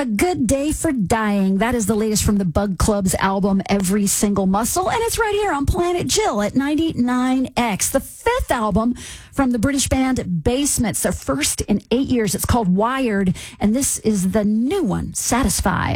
A Good Day for Dying. That is the latest from the Bug Club's album, Every Single Muscle. And it's right here on Planet Jill at 99X. The fifth album from the British band Basements, their first in 8 years. It's called Wired. And this is the new one, Satisfy.